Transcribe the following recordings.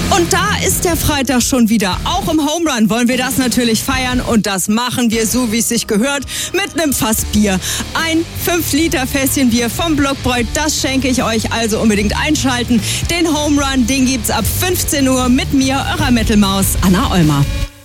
Und da ist der Freitag schon wieder. Auch im Home Run wollen wir das natürlich feiern. Und das machen wir so, wie es sich gehört, mit einem Fass Bier. Ein 5-Liter-Fässchen Bier vom Blockbräu, das schenke ich euch. Also unbedingt einschalten. Den Home Run, den gibt's ab 15 Uhr mit mir, eurer Metal-Maus, Anna Olmer.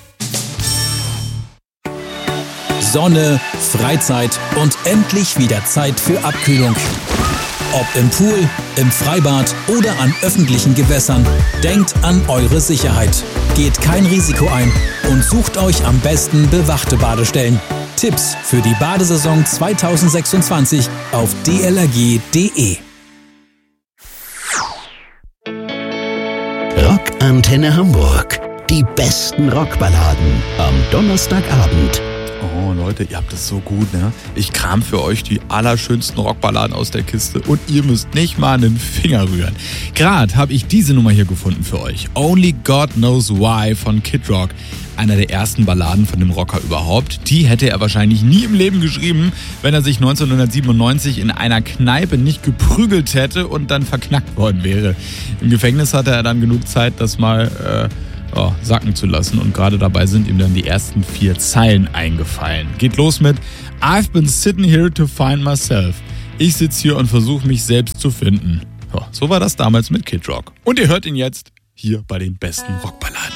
Sonne, Freizeit und endlich wieder Zeit für Abkühlung. Ob im Pool, im Freibad oder an öffentlichen Gewässern, denkt an eure Sicherheit. Geht kein Risiko ein und sucht euch am besten bewachte Badestellen. Tipps für die Badesaison 2026 auf dlrg.de. Rockantenne Hamburg. Die besten Rockballaden am Donnerstagabend. Oh Leute, ihr habt das so gut, ne? Ich kram für euch die allerschönsten Rockballaden aus der Kiste und ihr müsst nicht mal einen Finger rühren. Gerade habe ich diese Nummer hier gefunden für euch. Only God Knows Why von Kid Rock. Einer der ersten Balladen von dem Rocker überhaupt. Die hätte er wahrscheinlich nie im Leben geschrieben, wenn er sich 1997 in einer Kneipe nicht geprügelt hätte und dann verknackt worden wäre. Im Gefängnis hatte er dann genug Zeit, das mal sacken zu lassen, und gerade dabei sind ihm dann die ersten 4 Zeilen eingefallen. Geht los mit I've been sitting here to find myself. Ich sitze hier und versuche mich selbst zu finden. Ja, so war das damals mit Kid Rock. Und ihr hört ihn jetzt hier bei den besten Rockballaden.